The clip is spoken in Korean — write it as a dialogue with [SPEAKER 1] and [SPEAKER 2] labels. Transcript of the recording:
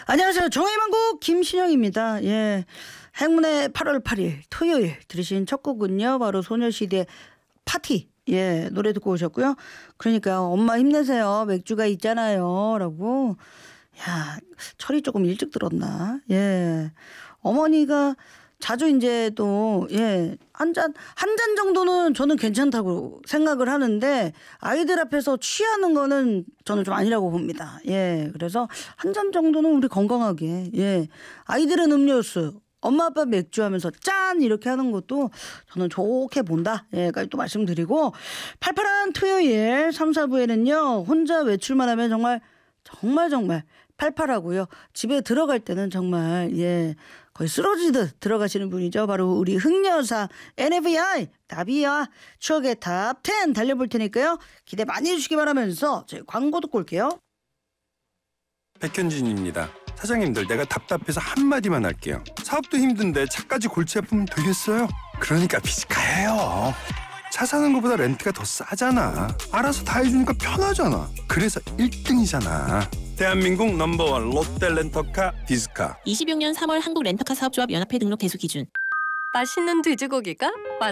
[SPEAKER 1] 안녕하세요. 정의만국 김신영입니다. 예, 행운의 8월 8일 토요일 들으신 첫 곡은요, 바로 소녀시대 파티. 예, 노래 듣고 오셨고요. 그러니까 엄마 힘내세요. 맥주가 있잖아요. 라고. 야, 철이 조금 일찍 들었나? 예. 어머니가 자주 이제 또, 예, 한 잔 정도는 저는 괜찮다고 생각을 하는데 아이들 앞에서 취하는 거는 저는 좀 아니라고 봅니다. 예. 그래서 한 잔 정도는 우리 건강하게, 예. 아이들은 음료수, 엄마 아빠 맥주 하면서 짠! 이렇게 하는 것도 저는 좋게 본다. 예, 까지 또 말씀드리고, 팔팔한 토요일 3, 4부에는요, 혼자 외출만 하면 정말 팔팔하고요. 집에 들어갈 때는 정말, 예, 거의 쓰러지듯 들어가시는 분이죠. 바로 우리 흥여사 NFI 나비와 추억의 탑 10 달려볼 테니까요. 기대 많이 해주시기 바라면서 저희 광고 듣고 올게요.
[SPEAKER 2] 백현진입니다. 사장님들, 내가 답답해서 한마디만 할게요. 사업도 힘든데 차까지 골치 아프면 되겠어요? 그러니까 비즈카예요. 차 사는 것보다 렌트가 더 싸잖아. 알아서 다 해주니까 편하잖아. 그래서 1등이잖아. 대한민국 넘버원 롯데 렌터카 비즈카.
[SPEAKER 3] 26년 3월 한국 렌터카 사업조합 연합회 등록 대수 기준.
[SPEAKER 4] 맛있는 돼지고기가